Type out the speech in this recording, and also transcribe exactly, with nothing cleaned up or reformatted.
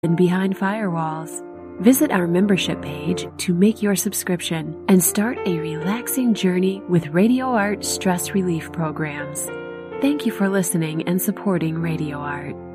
and behind firewalls. Visit our membership page to make your subscription and start a relaxing journey with Radio Art stress relief programs. Thank you for listening and supporting Radio Art.